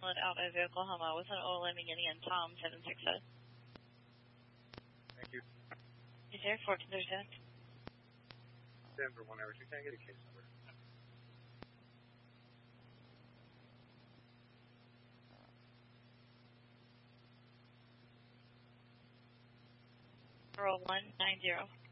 out of Oklahoma with an oil limiting Indian Tom 760. Thank you. Yes, sir, 1437. Denver 1 hour 2, can I get a case number? Roll 190.